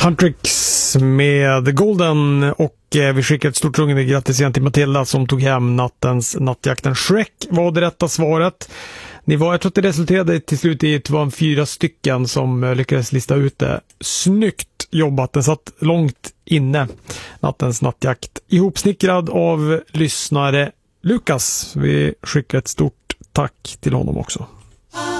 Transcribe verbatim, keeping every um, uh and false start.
Huntrix med The Golden, och eh, vi skickar ett stort rungande grattis igen till Matilda som tog hem nattens nattjakten. Shrek var det rätta svaret. Ni var, jag tror att det resulterade till slut i att det var fyra stycken som eh, lyckades lista ut det. Snyggt jobbat, den satt långt inne, nattens nattjakt. Ihopsnickrad av lyssnare Lukas. Vi skickar ett stort tack till honom också.